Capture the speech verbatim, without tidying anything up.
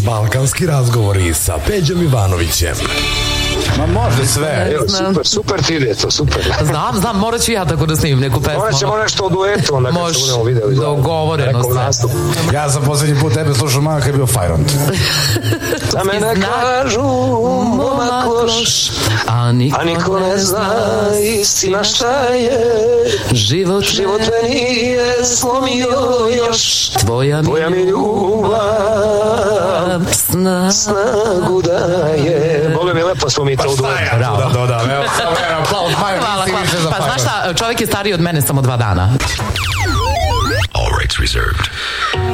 Balkanski razgovori sa Peđom Ivanovićem. Ma može sve. Evo, super, super ti ide to, super. Znam, znam, morat ću ja tako da snimim neku pesmu. Morat ćemo nešto o duetu, onda kad se budemo videli. Dogovoreno sve. Ja sam poslednji put tebe slušao mama kad je bio Fajront. Za mene kažu momak loš, a niko ne zna istina šta je. Život me nije slomio još. Tvoja mi ljubav snagu daje. Boga mi lepo smo mi to u duetu. Bravo. Da dodam, evo, evo, aplauz, Majo, nisi više za Pa Fajront. znaš šta, čovjek je stariji od mene samo dva dana. All rights reserved.